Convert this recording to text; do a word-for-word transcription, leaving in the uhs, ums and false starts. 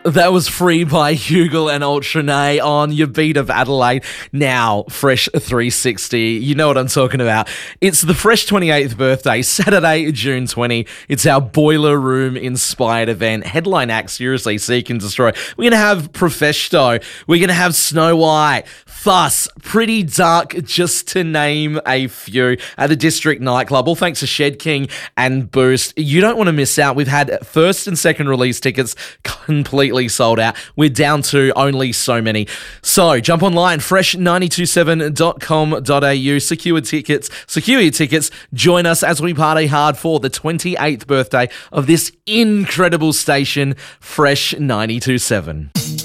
That was Free by Hugel and Ultranay on your beat of Adelaide. Now, Fresh three sixty. You know what I'm talking about. It's the Fresh twenty-eighth birthday, Saturday, June twentieth. It's our Boiler Room inspired event. Headline act, seriously, Seek and Destroy. We're going to have Profesto. We're going to have Snow White, Fuss, Pretty Dark, just to name a few, at the District Nightclub. All thanks to Shed King and Boost. You don't want to miss out. We've had first and second release tickets completely sold out. We're down to only so many. So jump online, fresh nine two seven dot com dot a u. Secure tickets. Secure your tickets. Join us as we party hard for the twenty-eighth birthday of this incredible station, Fresh nine two seven.